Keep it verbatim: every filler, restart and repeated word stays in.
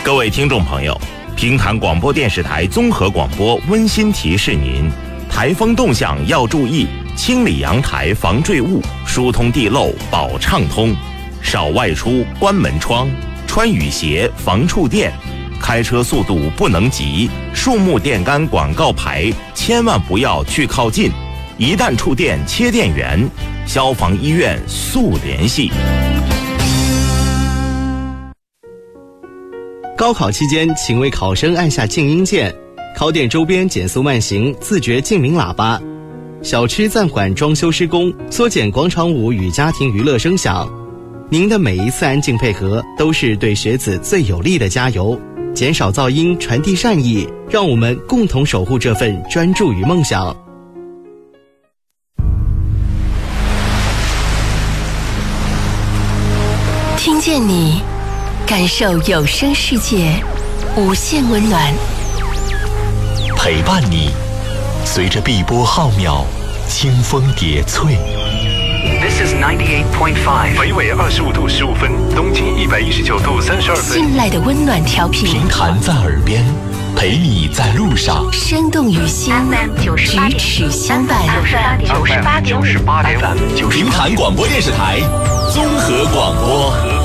各位听众朋友，平潭广播电视台综合广播温馨提示您：台风动向要注意，清理阳台防坠物，疏通地漏保畅通，少外出关门窗，穿雨鞋防触电，开车速度不能急，树木电杆广告牌千万不要去靠近，一旦触电切电源，消防医院速联系。 高考期间，请为考生按下静音键，考点周边减速慢行，自觉静鸣喇叭。小区暂缓装修施工，缩减广场舞与家庭娱乐声响。您的每一次安静配合，都是对学子最有力的加油。减少噪音，传递善意，让我们共同守护这份专注与梦想。 听见你，感受有声世界无限温暖， 陪伴你，随着碧波浩渺，清风叠翠。 This is ninety-eight point five， 北纬二十五度十五分，东经一百一十九度三十二分。 信赖的温暖调频， 平潭在耳边，陪你在路上， 生动于心，咫尺相伴。 九十八点五，九十八点五， 平潭广播电视台综合广播。